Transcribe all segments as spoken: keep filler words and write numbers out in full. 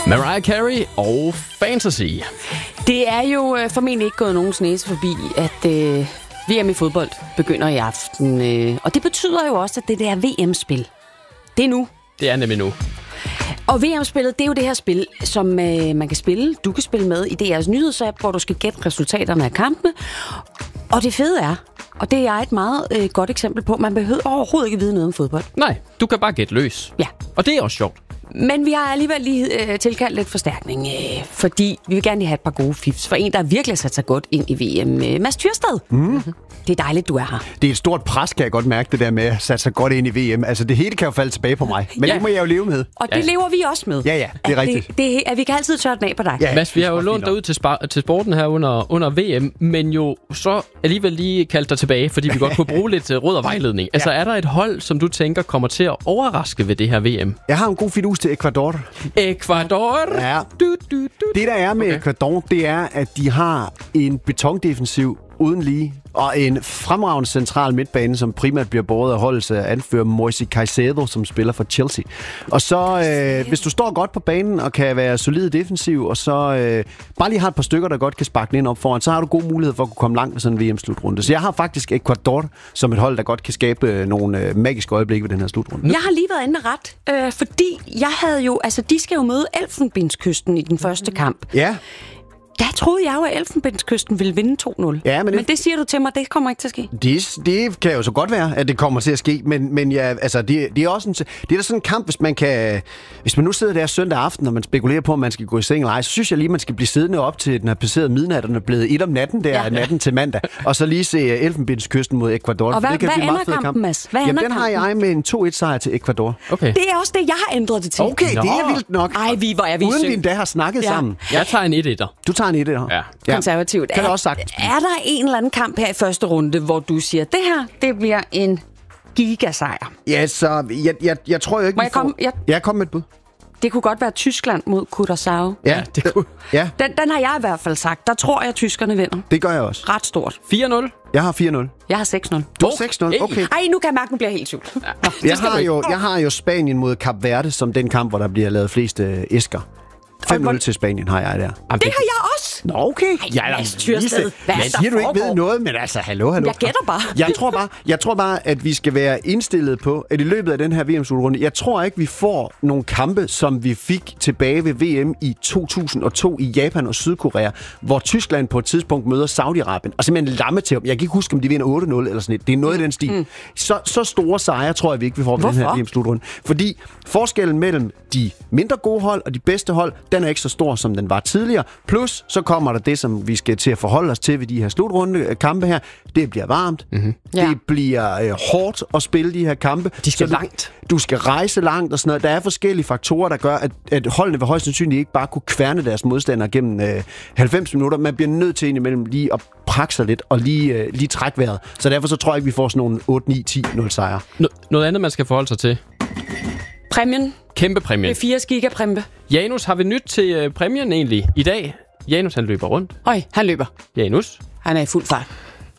Mariah Carey og Fantasy. Det er jo øh, formentlig ikke gået nogens næse forbi, at øh, V M i fodbold begynder i aften. Øh, og det betyder jo også, at det der V M-spil, det er nu. Det er nemlig nu. Og V M-spillet, det er jo det her spil, som øh, man kan spille. Du kan spille med i D R's nyhedsapp, hvor du skal gætte resultaterne af kampene. Og det fede er, og det er et meget øh, godt eksempel på, man behøver overhovedet ikke vide noget om fodbold. Nej, du kan bare gætte løs. Ja. Og det er også sjovt. Men vi har alligevel lige øh, tilkaldt lidt forstærkning, øh, fordi vi vil gerne lige have et par gode fifs for en, der virkelig har sat sig godt ind i V M. Øh, Mads Tyrsted. Mm. Det er dejligt, du er her. Det er et stort pres, kan jeg godt mærke, det der med at sætte sig godt ind i V M. Altså, det hele kan jo falde tilbage på mig, men ja. Det må jeg jo leve med. Og det ja. lever vi også med. Ja, ja, det er at rigtigt. Det, det, at vi kan altid tørre den af på dig. Ja, Mads, vi har jo lånt dig ud til, spar- til sporten her under, under V M, men jo så alligevel lige kaldt dig tilbage, fordi vi godt kunne bruge lidt råd og vejledning. Altså, er der et hold, som du tænker kommer til at overraske ved det her V M? Jeg har en god fidus til Ecuador. Ecuador? Ja. Du, du, du. Det, der er med okay. Ecuador, det er, at de har en betondefensiv uden lige, og en fremragende central midtbane, som primært bliver båret af holdets anfører Moisés Caicedo, som spiller for Chelsea. Og så, øh, hvis du står godt på banen og kan være solid defensiv, og så øh, bare lige har et par stykker, der godt kan sparke den ind op foran, så har du god mulighed for at kunne komme langt med sådan en V M-slutrunde. Så jeg har faktisk Ecuador som et hold, der godt kan skabe nogle øh, magiske øjeblikke ved den her slutrunde. Jeg har lige været inde ret, øh, fordi jeg havde jo, altså de skal jo møde Elfenbenskysten i den første kamp. Ja. Der troede jeg jo, at Elfenbenskysten ville vinde to nul. Ja, men, men det siger du til mig, det kommer ikke til at ske. Det, det kan jo så godt være, at det kommer til at ske, men, men ja, altså, det, det er også en, det er da sådan en kamp, hvis man kan, hvis man nu sidder der søndag aften, og man spekulerer på, om man skal gå i seng eller ej, så synes jeg lige, man skal blive siddende op til den har passeret midnat, og den er blevet et om natten der, ja. natten til mandag, og så lige se Elfenbenskysten mod Ecuador. Og hvad, det kan hvad blive ender kampen, kamp. Mads? Hvad Jamen, ender den har jeg med en to et sejr til Ecuador. Okay. Det er også det, jeg har ændret det til. Okay, Nå. det er vildt nok. Ej, vi, hvor er vi Uden søg. vi endda har snakket ja. sammen. Jeg tager en et-etter. Du tager en etter. Ja. Ja. Konservativt. Kan er, også sagtens. Er der en eller anden kamp her i første runde, hvor du siger, det her, det bliver en gigasejr? Ja, så jeg, jeg, jeg tror jo ikke, Må vi jeg komme? får... Jeg... Jeg kom med et bud. Det kunne godt være Tyskland mod Curaçao. Ja, det kunne. Ja. Den, den har jeg i hvert fald sagt. Der tror jeg, at tyskerne vinder. Det gør jeg også. Ret stort. fire nul. Jeg har fire nul. Jeg har seks nul. Du har seks nul? Okay. Ej, nu kan jeg mærke, nu bliver jeg helt syv. Ja. Jeg har, jo, jeg har jo Spanien mod Kap Verde som den kamp, hvor der bliver lavet flest øh, æsker. fem nul til Spanien har jeg der. Det har jeg også. Nå, okay. Ej, Mads Tyrsted. Hvad Jeg siger, du ikke ved noget, men altså, hallo, hallo. Jeg gætter bare. Jeg tror bare, jeg tror bare, at vi skal være indstillet på, at i løbet af den her V M-slutrunde, jeg tror ikke, vi får nogle kampe, som vi fik tilbage ved V M i to tusind og to i Japan og Sydkorea, hvor Tyskland på et tidspunkt møder Saudi-Arabien, og simpelthen lamme til dem. Jeg kan ikke huske, om de vinder otte nul eller sådan noget. Det er noget mm. i den stil. Mm. Så, så store sejre tror jeg, vi ikke vi får ved den her V M-slutrunde. Fordi forskellen mellem de mindre gode hold og de bedste hold, den er ikke så stor, som den var tidligere. Plus, så kommer der det, som vi skal til at forholde os til ved de her slutrunde kampe her. Det bliver varmt. Mm-hmm. Ja. Det bliver øh, hårdt at spille de her kampe. De skal så langt. Du, du skal rejse langt og sådan noget. Der er forskellige faktorer, der gør, at, at holdene vil højst sandsynligt ikke bare kunne kværne deres modstandere gennem øh, halvfems minutter. Man bliver nødt til indimellem lige at prakke sig lidt og lige, øh, lige trække vejret. Så derfor så tror jeg ikke, vi får sådan nogle otte ni ti nul sejre. No- noget andet, man skal forholde sig til. Præmien. Kæmpe præmien. Det er fire gigapræmie. Janus, har vi nyt til øh, præmien egentlig i dag? Janus, han løber rundt. Øj, han løber. Janus? Han er i fuld fart.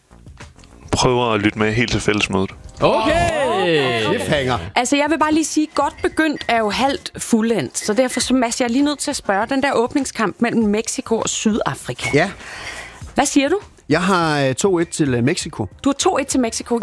Prøver at lytte med helt til fællesmødet. Okay! Cliffhanger. Altså, jeg vil bare lige sige, godt begyndt er jo halvt fuldendt. Så derfor så Mads, jeg er lige nødt til at spørge den der åbningskamp mellem Mexico og Sydafrika. Ja, Hvad siger du? jeg har to et til Mexico. Du har to et til Mexico.